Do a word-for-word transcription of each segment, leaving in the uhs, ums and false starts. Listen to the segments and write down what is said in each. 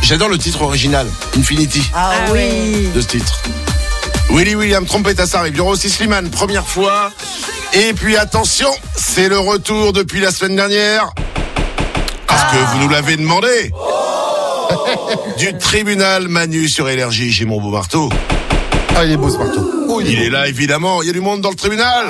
J'adore le titre original, Infinity. Ah, ah oui. De ce titre. Willy William, trompette, ça arrive. Il y aura aussi Slimane, première fois. Et puis attention, c'est le retour depuis la semaine dernière. Parce ah. que vous nous l'avez demandé. Du tribunal Manu sur Énergie, j'ai mon beau marteau. Ah, il est beau ce marteau. Oh, il, il est, est là, évidemment. Il y a du monde dans le tribunal.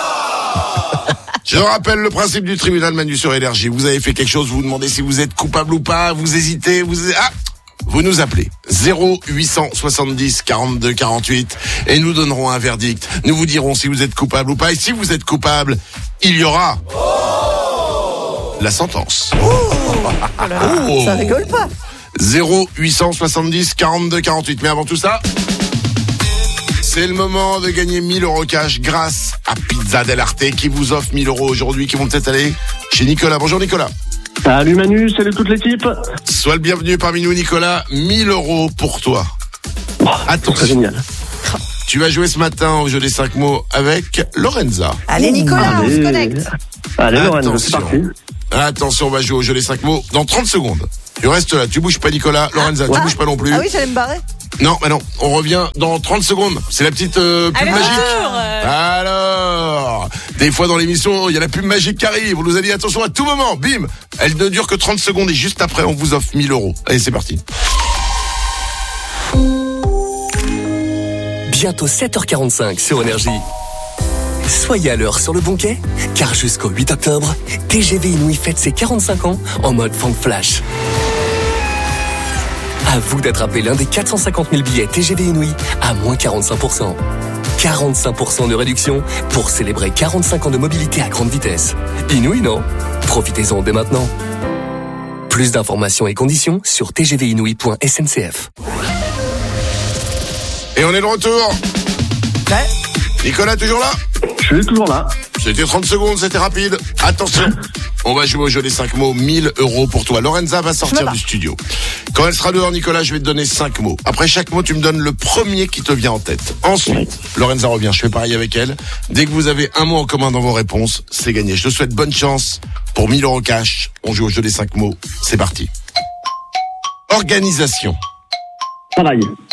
Je rappelle le principe du tribunal Manu sur Énergie. Vous avez fait quelque chose, vous vous demandez si vous êtes coupable ou pas, vous hésitez, vous... Ah Vous nous appelez zéro huit cent soixante-dix quarante-deux quarante-huit et nous donnerons un verdict. Nous vous dirons si vous êtes coupable ou pas. Et si vous êtes coupable, il y aura la sentence. Oh, oh là là, oh. Ça rigole pas. zéro huit cent soixante-dix quarante-deux quarante-huit. Mais avant tout ça, c'est le moment de gagner mille euros cash grâce à Pizza Del Arte qui vous offre mille euros aujourd'hui, qui vont peut-être aller chez Nicolas. Bonjour Nicolas. Salut Manu, salut toute l'équipe. Sois le bienvenu parmi nous Nicolas, mille euros pour toi. Oh, attention. C'est génial. Tu vas jouer ce matin au jeu des cinq mots avec Lorenza. Allez Nicolas, Allez. on se connecte. Allez Lorenza, c'est parti. Attention, on va jouer au jeu des cinq mots dans trente secondes. Tu restes là, tu bouges pas Nicolas. Lorenza, ah, tu bouges pas non plus. Ah oui, j'allais me barrer. Non, mais non, on revient dans trente secondes. C'est la petite euh, pub Allez, magique. euh... Alors, des fois dans l'émission, il y a la pub magique qui arrive. On nous a dit attention à tout moment. Bim, elle ne dure que trente secondes et juste après, on vous offre mille euros. Allez, c'est parti. Bientôt sept heures quarante-cinq sur Énergie. Soyez à l'heure sur le bon quai, car jusqu'au huit octobre, T G V Inouï fête ses quarante-cinq ans en mode Funk Flash. À vous d'attraper l'un des quatre cent cinquante mille billets T G V Inouï à moins quarante-cinq pour cent. quarante-cinq pour cent de réduction pour célébrer quarante-cinq ans de mobilité à grande vitesse. Inouï, non ? Profitez-en dès maintenant. Plus d'informations et conditions sur t g v inouï point s n c f. Et on est de retour. Ouais. Nicolas, toujours là ? Je suis toujours là. C'était trente secondes, c'était rapide. Attention, on va jouer au jeu des cinq mots, mille euros pour toi. Lorenza va sortir du studio. Quand elle sera dehors, Nicolas, je vais te donner cinq mots. Après chaque mot, tu me donnes le premier qui te vient en tête. Ensuite, Lorenza revient, je fais pareil avec elle. Dès que vous avez un mot en commun dans vos réponses, c'est gagné. Je te souhaite bonne chance pour mille euros cash. On joue au jeu des cinq mots. C'est parti. Organisation. Travail.